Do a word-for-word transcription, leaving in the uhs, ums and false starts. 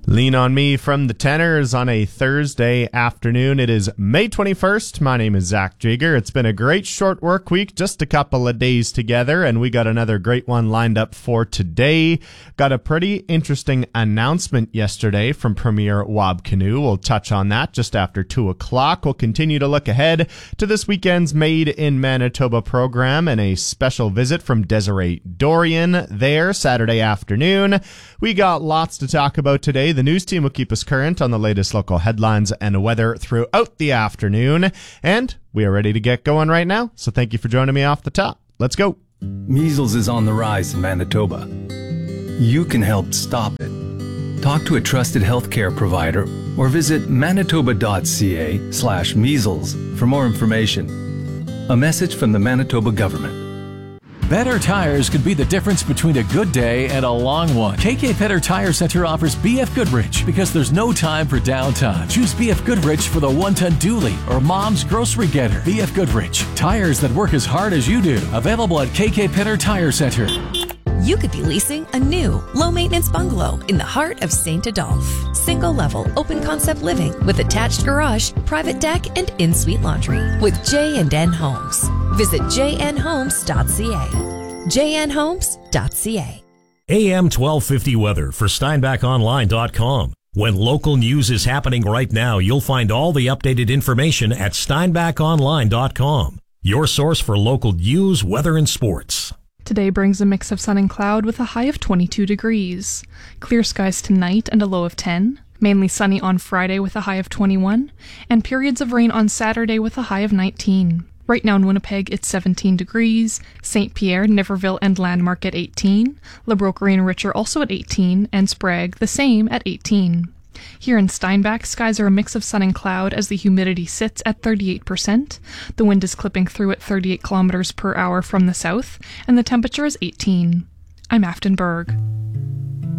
Lean on me from the tenors on a Thursday afternoon. It is May twenty-first. My name is Zach Jager. It's been a great short work week, just a couple of days together, and we got another great one lined up for today. Got a pretty interesting announcement yesterday from Premier Wab Kinew. We'll touch on that just after two o'clock. We'll continue to look ahead to this weekend's Made in Manitoba program and a special visit from Desiree Dorian there Saturday afternoon. We got lots to talk about today. The news team will keep us current on the latest local headlines and weather throughout the afternoon. And we are ready to get going right now. So thank you for joining me off the top. Let's go. Measles is on the rise in Manitoba. You can help stop it. Talk to a trusted healthcare provider or visit manitoba.ca slash measles for more information. A message from the Manitoba government. Better tires could be the difference between a good day and a long one. K K Petter Tire Center offers B F Goodrich because there's no time for downtime. Choose B F Goodrich for the one-ton dually or mom's grocery getter. B F Goodrich, tires that work as hard as you do. Available at K K Petter Tire Center. You could be leasing a new, low-maintenance bungalow in the heart of Saint Adolphe. Single-level, open-concept living with attached garage, private deck, and in-suite laundry with J and N Homes. Visit j n homes dot c a. j n homes dot c a. A M twelve fifty weather for steinbach online dot com. When local news is happening right now, you'll find all the updated information at steinbach online dot com. Your source for local news, weather, and sports. Today brings a mix of sun and cloud with a high of twenty-two degrees. Clear skies tonight and a low of ten. Mainly sunny on Friday with a high of twenty-one. And periods of rain on Saturday with a high of nineteen. Right now in Winnipeg, it's seventeen degrees. Saint Pierre, Niverville, and Landmark at eighteen. Liberal Green Richer also at eighteen. And Sprague, the same at eighteen. Here in Steinbach, skies are a mix of sun and cloud as the humidity sits at thirty-eight percent. The wind is clipping through at thirty-eight kilometers per hour from the south, and the temperature is eighteen. I'm Afton Berg.